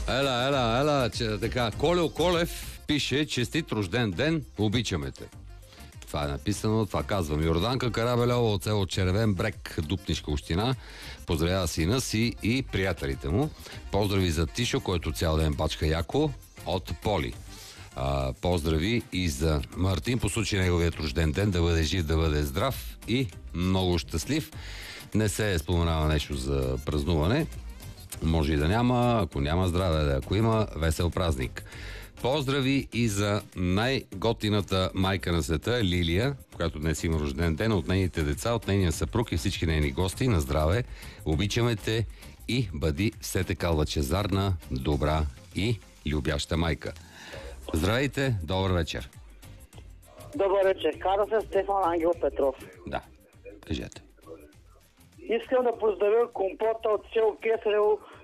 Ела, че така. Колео Колев пише: честит рожден ден, обичаме те. Това е написано, това казвам. Йорданка Карабелева от село Червен брег, Дупнишка община, поздравява сина си и приятелите му. Поздрави за Тишо, който цял ден бачка яко, от Поли. Поздрави и за Мартин по случай неговият рожден ден, да бъде жив, да бъде здрав и много щастлив. Не се споменава нещо за празнуване. Може и да няма, ако няма здраве, да ако има, весел празник. Поздрави и за най-готината майка на света, Лилия, която днес има рожден ден, от нейните деца, от нейния съпруг и всички нейни гости. На здраве, обичаме те и бъди все така лъчезарна, добра и любяща майка. Здравейте, добър вечер. Добър вечер, казва се Стефан Ангел Петров. Да, кажете. Искам да поздравя компота от село Кесарево